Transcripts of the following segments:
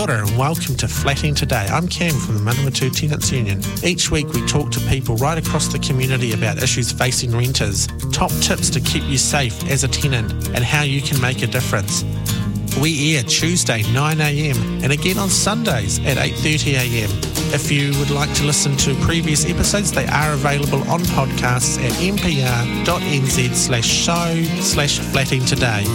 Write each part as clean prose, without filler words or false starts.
ora and welcome to Flatting Today. I'm Cam from the Manawatu Tenants Union. Each week we talk to people right across the community about issues facing renters, top tips to keep you safe as a tenant and how you can make a difference. We air Tuesday 9am and again on Sundays at 8:30am. If you would like to listen to previous episodes, they are available on podcasts at npr.nz/show/Flatting Today.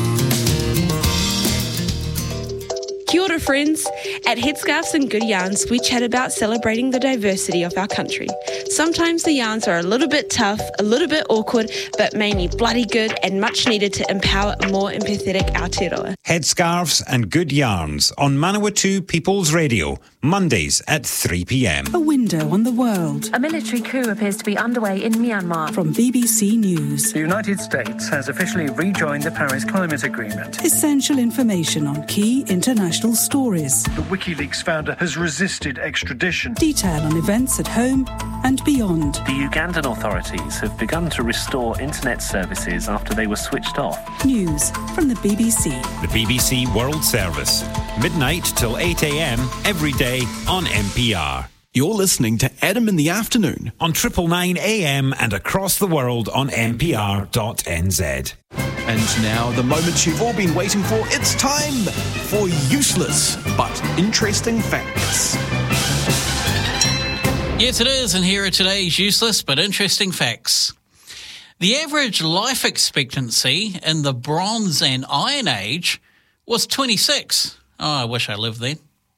Kia ora, friends. At Headscarves and Good Yarns, we chat about celebrating the diversity of our country. Sometimes the yarns are a little bit tough, a little bit awkward, but mainly bloody good and much needed to empower a more empathetic Aotearoa. Headscarves and Good Yarns on Manawatu People's Radio, Mondays at 3pm. A window on the world. A military coup appears to be underway in Myanmar. From BBC News. The United States has officially rejoined the Paris Climate Agreement. Essential information on key international stories. The WikiLeaks founder has resisted extradition. Detail on events at home and beyond. The Ugandan authorities have begun to restore internet services after they were switched off. News from the BBC. The BBC World Service, midnight till 8am every day on NPR. You're listening to Adam in the Afternoon on 999am and across the world on npr.nz. And now, the moment you've all been waiting for, it's time for useless but interesting facts. Yes, it is, and here are today's useless but interesting facts. The average life expectancy in the Bronze and Iron Age was 26. Oh, I wish I lived then.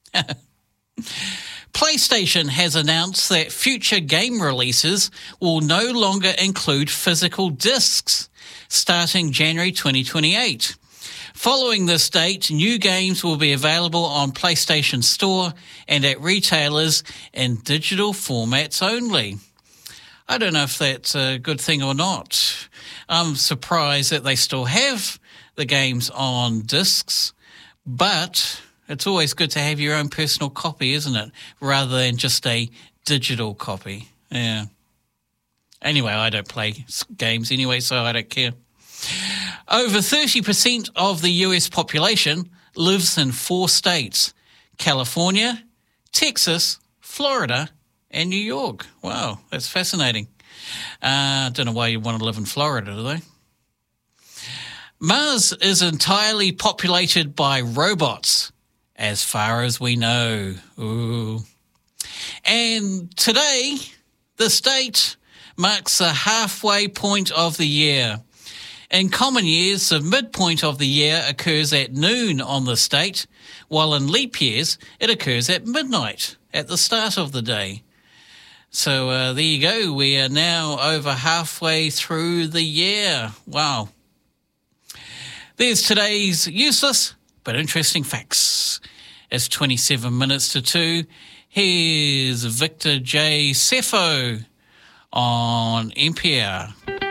PlayStation has announced that future game releases will no longer include physical discs starting January 2028. Following this date, new games will be available on PlayStation Store and at retailers in digital formats only. I don't know if that's a good thing or not. I'm surprised that they still have the games on discs, but it's always good to have your own personal copy, isn't it? Rather than just a digital copy. Yeah. Anyway, I don't play games anyway, so I don't care. Over 30% of the US population lives in 4 states: California, Texas, Florida, and New York. Wow, that's fascinating. I don't know why you want to live in Florida, do they? Mars is entirely populated by robots, as far as we know. Ooh. And today, the state marks the halfway point of the year. In common years, the midpoint of the year occurs at noon on the state, while in leap years, it occurs at midnight, at the start of the day. So there you go. We are now over halfway through the year. Wow. There's today's useless but interesting facts. It's 27 minutes to 2. Here's Victor J. Sefo on NPR.